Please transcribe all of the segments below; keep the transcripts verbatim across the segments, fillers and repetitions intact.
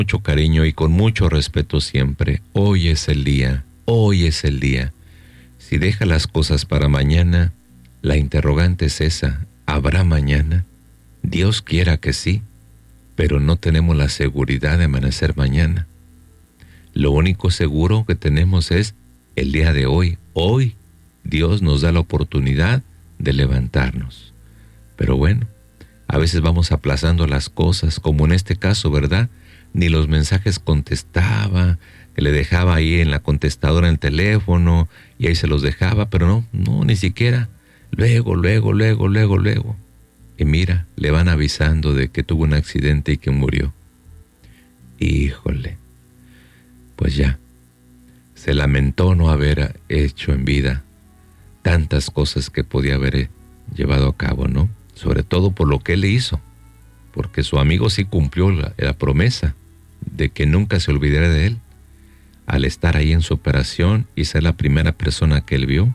mucho cariño y con mucho respeto siempre. Hoy es el día, hoy es el día. Si deja las cosas para mañana, la interrogante es esa, ¿habrá mañana? Dios quiera que sí, pero no tenemos la seguridad de amanecer mañana. Lo único seguro que tenemos es el día de hoy. Hoy Dios nos da la oportunidad de levantarnos. Pero bueno, a veces vamos aplazando las cosas, como en este caso, ¿verdad? Ni los mensajes contestaba, que le dejaba ahí en la contestadora el teléfono y ahí se los dejaba, pero no, no, ni siquiera. Luego, luego, luego, luego, luego. Y mira, le van avisando de que tuvo un accidente y que murió. Híjole, pues ya, se lamentó no haber hecho en vida tantas cosas que podía haber llevado a cabo, ¿no? Sobre todo por lo que él le hizo, porque su amigo sí cumplió la, la promesa de que nunca se olvidara de él, al estar ahí en su operación y ser la primera persona que él vio.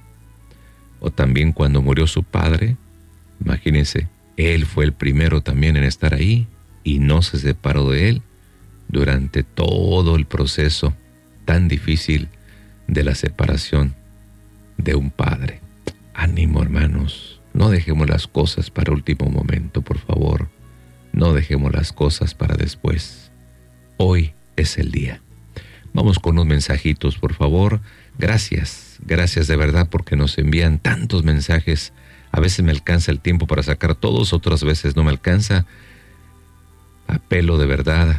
O también cuando murió su padre, imagínense, él fue el primero también en estar ahí y no se separó de él durante todo el proceso tan difícil de la separación de un padre. Ánimo, hermanos, no dejemos las cosas para último momento, por favor. No dejemos las cosas para después. Hoy es el día. Vamos con unos mensajitos, por favor. Gracias, gracias de verdad porque nos envían tantos mensajes. A veces me alcanza el tiempo para sacar todos, otras veces no me alcanza. Apelo de verdad,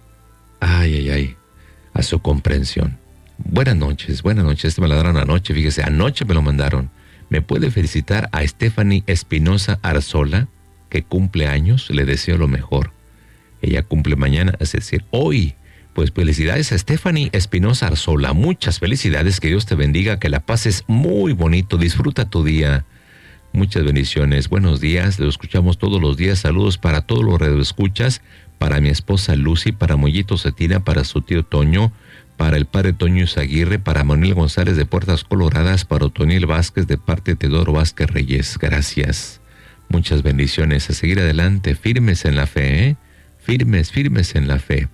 ay, ay, ay, a su comprensión. Buenas noches, buenas noches. Este me lo dieron anoche, fíjese, anoche me lo mandaron. ¿Me puede felicitar a Stephanie Espinosa Arzola, que cumple años? Le deseo lo mejor. Ella cumple mañana, es decir, hoy. Pues felicidades a Stephanie Espinosa Arzola. Muchas felicidades, que Dios te bendiga, que la pases muy bonito. Disfruta tu día. Muchas bendiciones. Buenos días, lo escuchamos todos los días. Saludos para todos los radioescuchas, para mi esposa Lucy, para Mollito Cetina, para su tío Toño, para el padre Toño Izaguirre, para Manuel González de Puertas Coloradas, para Otoniel Vázquez de parte de Teodoro Vázquez Reyes. Gracias. Muchas bendiciones. A seguir adelante, firmes en la fe, ¿eh? Firmes, firmes en la fe.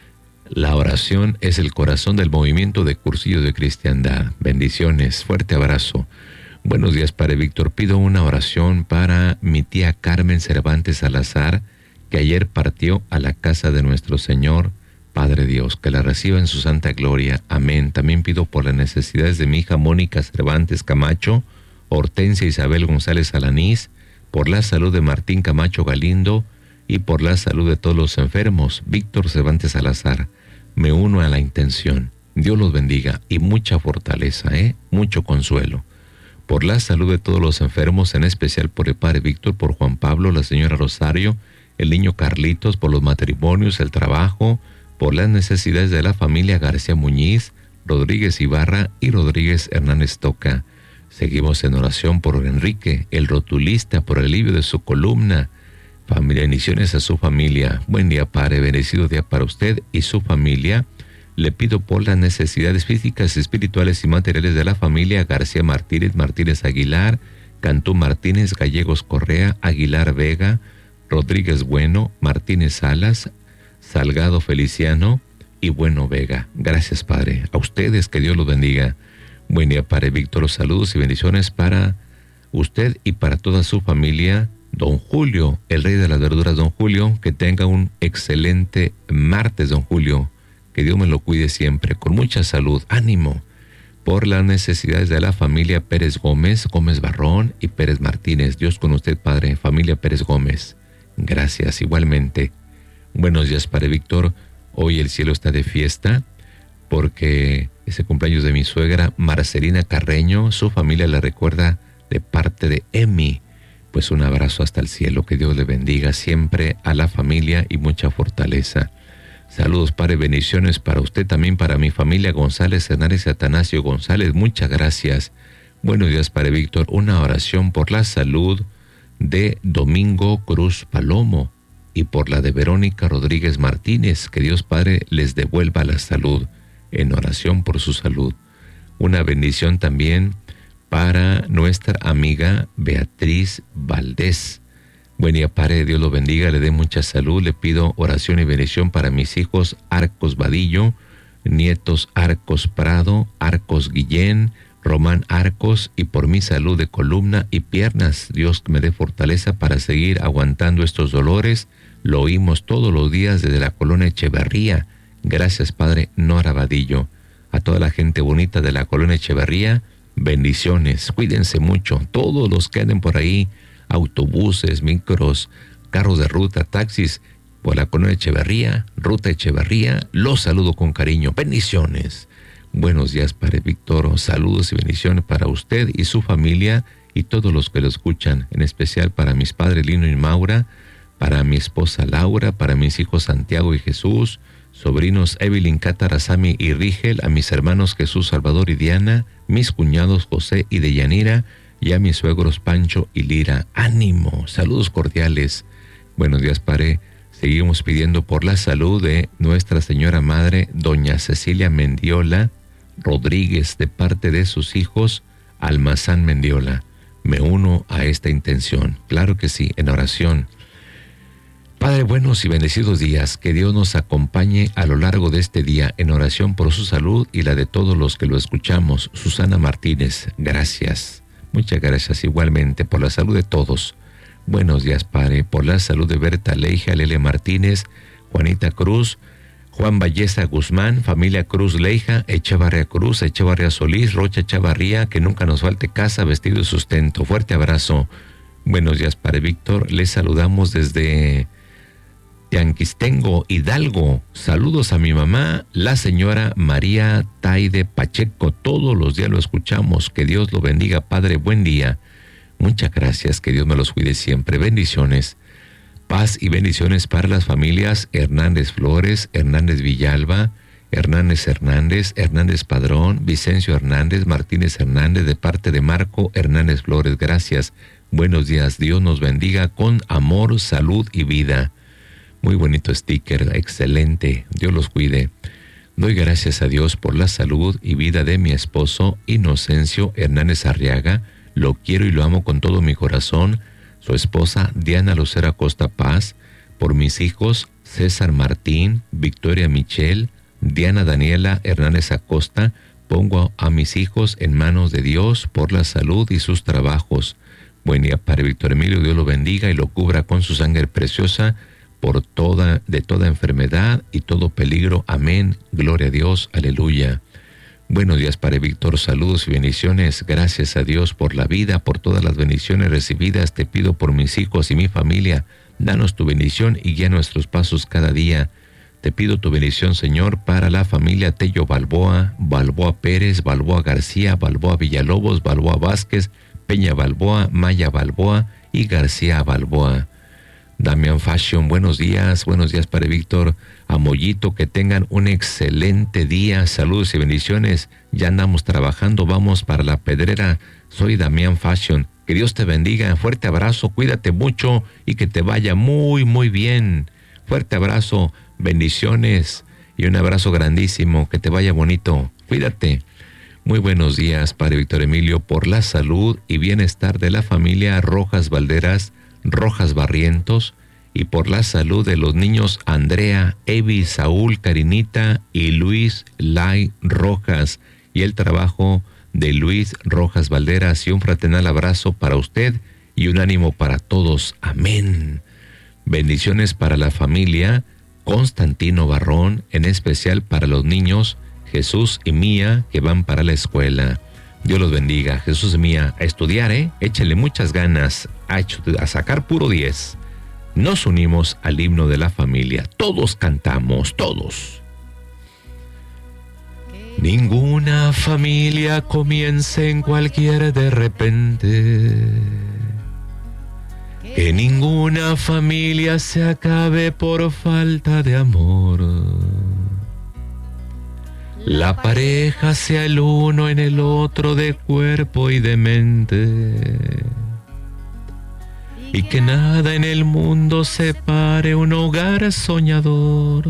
La oración es el corazón del movimiento de Cursillo de Cristiandad. Bendiciones, fuerte abrazo. Buenos días, Padre Víctor. Pido una oración para mi tía Carmen Cervantes Salazar, que ayer partió a la casa de nuestro Señor. Padre Dios, que la reciba en su santa gloria. Amén. También pido por las necesidades de mi hija Mónica Cervantes Camacho, Hortensia Isabel González Alanís, por la salud de Martín Camacho Galindo y por la salud de todos los enfermos. Víctor Cervantes Salazar, me uno a la intención. Dios los bendiga y mucha fortaleza, ¿eh? Mucho consuelo. Por la salud de todos los enfermos, en especial por el Padre Víctor, por Juan Pablo, la señora Rosario, el niño Carlitos, por los matrimonios, el trabajo, por las necesidades de la familia García Muñiz, Rodríguez Ibarra y Rodríguez Hernández Toca. Seguimos en oración por Enrique, el rotulista, por el alivio de su columna. Familia, bendiciones a su familia. Buen día, Padre, bendecido día para usted y su familia. Le pido por las necesidades físicas, espirituales y materiales de la familia García Martínez, Martínez Aguilar, Cantú Martínez, Gallegos Correa, Aguilar Vega, Rodríguez Bueno, Martínez Salas, Salgado Feliciano y Bueno Vega. Gracias, Padre. A ustedes, que Dios los bendiga. Buen día, Padre Víctor. Los saludos y bendiciones para usted y para toda su familia. Don Julio, el rey de las verduras, don Julio, que tenga un excelente martes, don Julio. Que Dios me lo cuide siempre, con mucha salud, ánimo. Por las necesidades de la familia Pérez Gómez, Gómez Barrón y Pérez Martínez. Dios con usted, Padre, familia Pérez Gómez. Gracias, igualmente. Buenos días, Padre Víctor. Hoy el cielo está de fiesta porque es el cumpleaños de mi suegra Marcelina Carreño. Su familia la recuerda de parte de Emi. Pues un abrazo hasta el cielo, que Dios le bendiga siempre a la familia y mucha fortaleza. Saludos, Padre, bendiciones para usted, también para mi familia González Hernández y Atanasio González. Muchas gracias. Buenos días, Padre Víctor. Una oración por la salud de Domingo Cruz Palomo y por la de Verónica Rodríguez Martínez. Que Dios, Padre, les devuelva la salud. En oración por su salud. Una bendición también para nuestra amiga Beatriz Valdés. Buen día, Padre, Dios lo bendiga, le dé mucha salud, le pido oración y bendición para mis hijos Arcos Vadillo, nietos Arcos Prado, Arcos Guillén, Román Arcos, y por mi salud de columna y piernas. Dios me dé fortaleza para seguir aguantando estos dolores. Lo oímos todos los días desde la colonia Echeverría. Gracias, Padre Nora Vadillo. A toda la gente bonita de la colonia Echeverría, bendiciones. Cuídense mucho. Todos los que anden por ahí, autobuses, micros, carros de ruta, taxis, por la colonia Echeverría, ruta Echeverría, los saludo con cariño. Bendiciones. Buenos días, Padre Víctor. Saludos y bendiciones para usted y su familia y todos los que lo escuchan, en especial para mis padres Lino y Maura, para mi esposa Laura, para mis hijos Santiago y Jesús, sobrinos Evelyn, Cátara, Sami y Rigel, a mis hermanos Jesús, Salvador y Diana, mis cuñados José y Deyanira, y a mis suegros Pancho y Lira. ¡Ánimo! Saludos cordiales. Buenos días, Padre. Seguimos pidiendo por la salud de Nuestra Señora Madre, doña Cecilia Mendiola Rodríguez, de parte de sus hijos Almazán Mendiola. Me uno a esta intención. Claro que sí, en oración. Padre, buenos y bendecidos días. Que Dios nos acompañe a lo largo de este día en oración por su salud y la de todos los que lo escuchamos. Susana Martínez, gracias. Muchas gracias igualmente por la salud de todos. Buenos días, Padre, por la salud de Berta Leija, Lele Martínez, Juanita Cruz, Juan Valleza Guzmán, familia Cruz Leija, Echevarría Cruz, Echevarría Solís, Rocha Echevarría, que nunca nos falte casa, vestido y sustento. Fuerte abrazo. Buenos días, Padre Víctor. Les saludamos desde Tianquistengo, Hidalgo. Saludos a mi mamá, la señora María Taide Pacheco. Todos los días lo escuchamos. Que Dios lo bendiga, Padre. Buen día. Muchas gracias. Que Dios me los cuide siempre. Bendiciones. Paz y bendiciones para las familias Hernández Flores, Hernández Villalba, Hernández Hernández, Hernández Padrón, Vicencio Hernández, Martínez Hernández, de parte de Marco Hernández Flores. Gracias. Buenos días. Dios nos bendiga con amor, salud y vida. Muy bonito sticker, excelente. Dios los cuide. Doy gracias a Dios por la salud y vida de mi esposo Inocencio Hernández Arriaga. Lo quiero y lo amo con todo mi corazón. Su esposa Diana Lucera Costa Paz, por mis hijos César Martín, Victoria Michelle, Diana Daniela Hernández Acosta. Pongo a mis hijos en manos de Dios por la salud y sus trabajos. Buen día, Padre Víctor Emilio. Dios lo bendiga y lo cubra con su sangre preciosa por toda, de toda enfermedad y todo peligro. Amén. Gloria a Dios. Aleluya. Buenos días, Padre Víctor. Saludos y bendiciones. Gracias a Dios por la vida, por todas las bendiciones recibidas. Te pido por mis hijos y mi familia. Danos tu bendición y guía nuestros pasos cada día. Te pido tu bendición, Señor, para la familia Tello Balboa, Balboa Pérez, Balboa García, Balboa Villalobos, Balboa Vázquez, Peña Balboa, Maya Balboa y García Balboa. Damián Fashion, buenos días, buenos días, Padre Víctor. A Mollito, que tengan un excelente día, saludos y bendiciones. Ya andamos trabajando, vamos para la Pedrera. Soy Damián Fashion. Que Dios te bendiga, fuerte abrazo, cuídate mucho y que te vaya muy, muy bien. Fuerte abrazo, bendiciones y un abrazo grandísimo, que te vaya bonito, cuídate. Muy buenos días, Padre Víctor Emilio, por la salud y bienestar de la familia Rojas Valderas, Rojas Barrientos, y por la salud de los niños Andrea, Evi, Saúl, Karinita y Luis Lai Rojas, y el trabajo de Luis Rojas Valderas, y un fraternal abrazo para usted y un ánimo para todos. Amén. Bendiciones para la familia Constantino Barrón, en especial para los niños Jesús y Mía, que van para la escuela. Dios los bendiga. Jesús y Mía, a estudiar, ¿eh? Échale muchas ganas a, a sacar puro diez. Nos unimos al himno de la familia. Todos cantamos, todos. Ninguna familia comience en cualquier de repente. Que ninguna familia se acabe por falta de amor. La pareja sea el uno en el otro de cuerpo y de mente. Y que nada en el mundo separe un hogar soñador.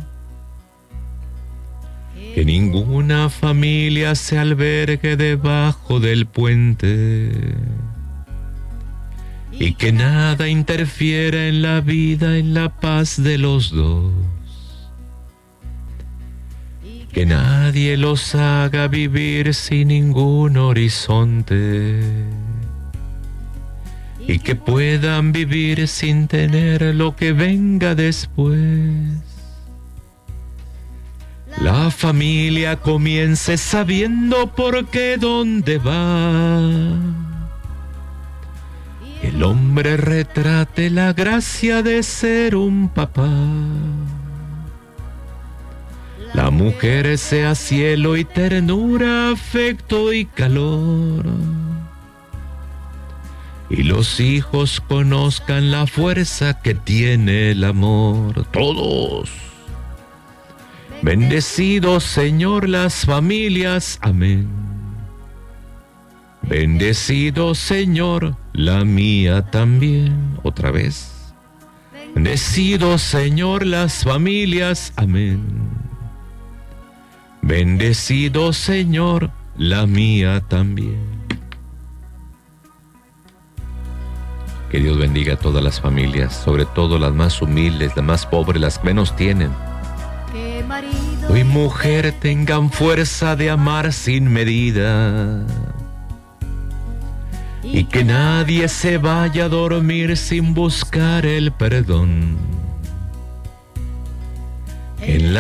Que ninguna familia se albergue debajo del puente. y que nada interfiera en la vida, en la paz de los dos. Que nadie los haga vivir sin ningún horizonte y que puedan vivir sin tener lo que venga después. La familia comience sabiendo por qué, dónde va. El hombre retrate la gracia de ser un papá. La mujer sea cielo y ternura, afecto y calor. Y los hijos conozcan la fuerza que tiene el amor. Todos. Bendecidos, Señor, las familias. Amén. Bendecido, Señor, la mía también. Otra vez. Bendecido, Señor, las familias. Amén. Bendecido, Señor, la mía también. Que Dios bendiga a todas las familias, sobre todo las más humildes, las más pobres, las que menos tienen. Hoy, mujer, tengan fuerza de amar sin medida. Y que nadie se vaya a dormir sin buscar el perdón. En la